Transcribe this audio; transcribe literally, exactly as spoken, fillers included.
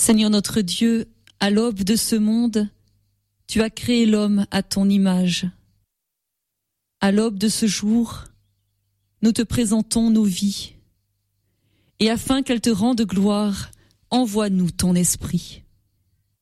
Seigneur notre Dieu, à l'aube de ce monde, tu as créé l'homme à ton image. À l'aube de ce jour, nous te présentons nos vies. Et afin qu'elles te rendent gloire, envoie-nous ton esprit.